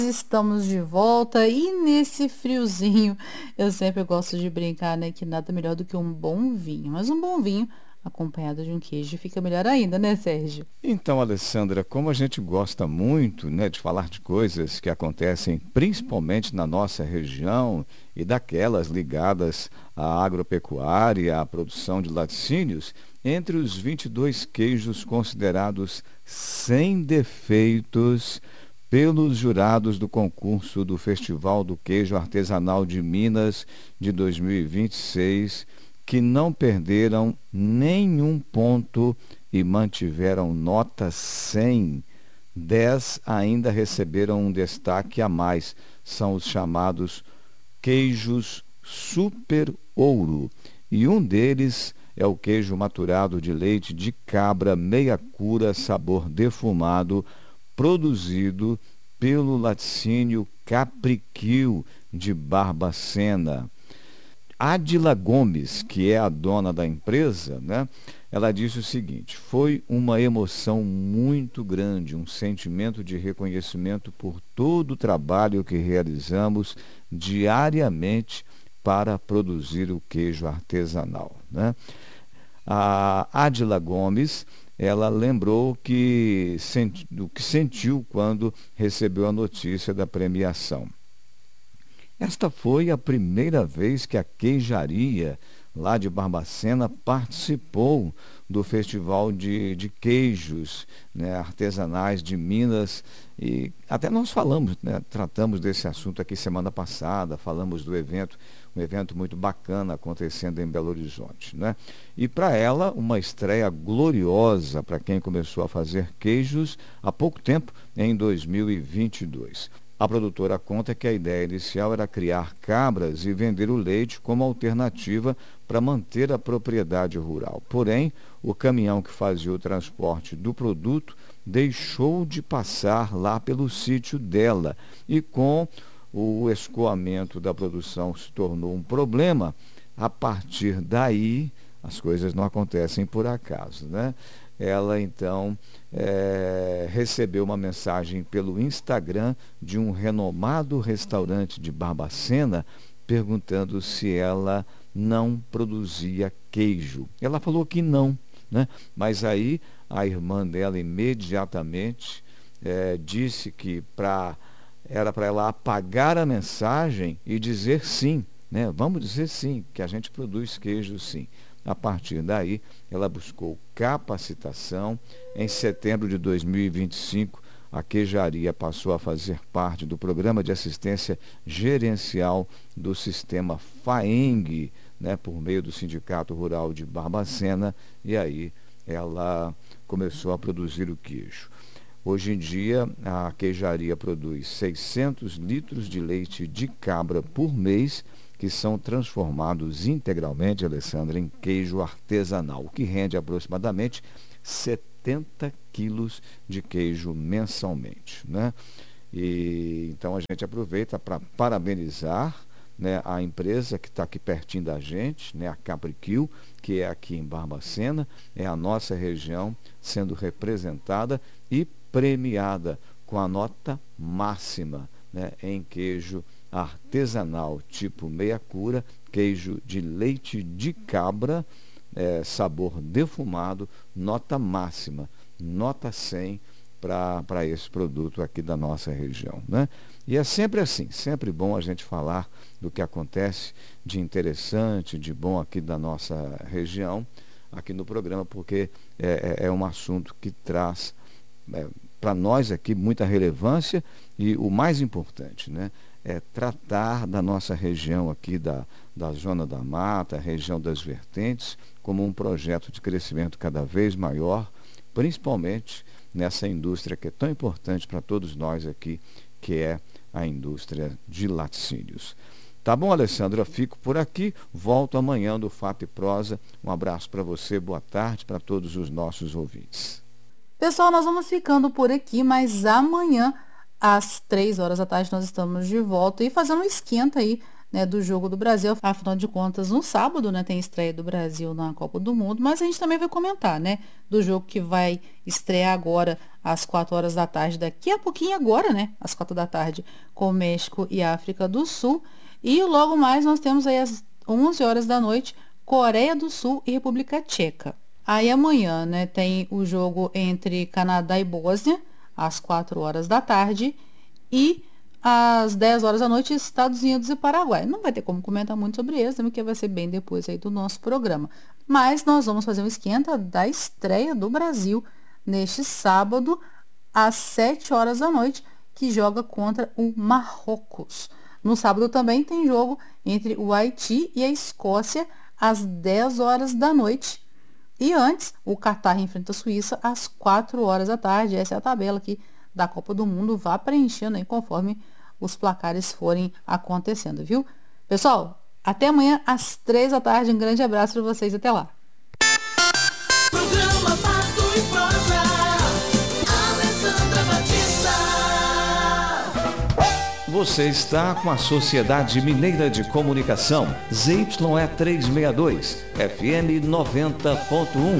Estamos de volta e nesse friozinho eu sempre gosto de brincar, né, que nada melhor do que um bom vinho. Mas um bom vinho acompanhado de um queijo fica melhor ainda, né, Sérgio? Então, Alessandra, como a gente gosta muito, né, de falar de coisas que acontecem principalmente na nossa região e daquelas ligadas à agropecuária, à produção de laticínios, entre os 22 queijos considerados sem defeitos pelos jurados do concurso do Festival do Queijo Artesanal de Minas de 2026, que não perderam nenhum ponto e mantiveram nota 100. 10 ainda receberam um destaque a mais. São os chamados queijos super ouro. E um deles é o queijo maturado de leite de cabra meia cura, sabor defumado, produzido pelo laticínio Capriquil de Barbacena. Adila Gomes, que é a dona da empresa, né? Ela disse o seguinte: foi uma emoção muito grande, um sentimento de reconhecimento por todo o trabalho que realizamos diariamente para produzir o queijo artesanal, né? A Adila Gomes, ela lembrou do que sentiu quando recebeu a notícia da premiação. Esta foi a primeira vez que a queijaria lá de Barbacena participou do Festival de Queijos, né, artesanais de Minas. E até nós falamos, né, tratamos desse assunto aqui semana passada, falamos do evento, um evento muito bacana acontecendo em Belo Horizonte, né? E para ela, uma estreia gloriosa para quem começou a fazer queijos há pouco tempo, em 2022. A produtora conta que a ideia inicial era criar cabras e vender o leite como alternativa para manter a propriedade rural. Porém, o caminhão que fazia o transporte do produto deixou de passar lá pelo sítio dela e, com o escoamento da produção, se tornou um problema. A partir daí, as coisas não acontecem por acaso, né? Ela então recebeu uma mensagem pelo Instagram de um renomado restaurante de Barbacena perguntando se ela não produzia queijo. Ela falou que não, né? Mas aí a irmã dela imediatamente disse que era para ela apagar a mensagem e dizer sim, né? Vamos dizer sim, que a gente produz queijo sim. A partir daí, ela buscou capacitação. Em setembro de 2025, a queijaria passou a fazer parte do Programa de Assistência Gerencial do Sistema FAENG, né, por meio do Sindicato Rural de Barbacena, e aí ela começou a produzir o queijo. Hoje em dia, a queijaria produz 600 litros de leite de cabra por mês, que são transformados integralmente, Alessandra, em queijo artesanal, o que rende aproximadamente 70 quilos de queijo mensalmente, né? E então a gente aproveita para parabenizar, né, a empresa que está aqui pertinho da gente, né, a Capriquil, que é aqui em Barbacena, é a nossa região sendo representada e premiada com a nota máxima, né, em queijo artesanal tipo meia cura, queijo de leite de cabra, sabor defumado, nota máxima, nota 100 para esse produto aqui da nossa região, né? E é sempre assim, sempre bom a gente falar do que acontece de interessante, de bom aqui da nossa região, aqui no programa, porque é um assunto que traz para nós aqui muita relevância e o mais importante, né, é tratar da nossa região aqui, da Zona da Mata, região das vertentes, como um projeto de crescimento cada vez maior, principalmente nessa indústria que é tão importante para todos nós aqui, que é a indústria de laticínios. Tá bom, Alessandra? Fico por aqui. Volto amanhã do Fato e Prosa. Um abraço para você, boa tarde para todos os nossos ouvintes. Pessoal, nós vamos ficando por aqui, mas amanhã, às 3 horas da tarde, nós estamos de volta e fazendo um esquenta aí né, do jogo do Brasil. Afinal de contas, no sábado, né, tem estreia do Brasil na Copa do Mundo, mas a gente também vai comentar, né, do jogo que vai estrear agora às 4 horas da tarde, daqui a pouquinho agora, né, às 4 da tarde, com México e África do Sul. E logo mais nós temos aí às 11 horas da noite, Coreia do Sul e República Tcheca. Aí amanhã, né, tem o jogo entre Canadá e Bósnia, às 4 horas da tarde, e às 10 horas da noite, Estados Unidos e Paraguai. Não vai ter como comentar muito sobre eles, porque vai ser bem depois aí do nosso programa. Mas nós vamos fazer um esquenta da estreia do Brasil neste sábado, às 7 horas da noite, que joga contra o Marrocos. No sábado também tem jogo entre o Haiti e a Escócia, às 10 horas da noite. E antes, o Catar enfrenta a Suíça às 4 horas da tarde. Essa é a tabela aqui da Copa do Mundo. Vá preenchendo aí conforme os placares forem acontecendo, viu? Pessoal, até amanhã às 3 da tarde. Um grande abraço para vocês. Até lá. Programa Pato e Prosa. Alessandra Batista. Você está com a Sociedade Mineira de Comunicação, ZYE 362, FM 90.1.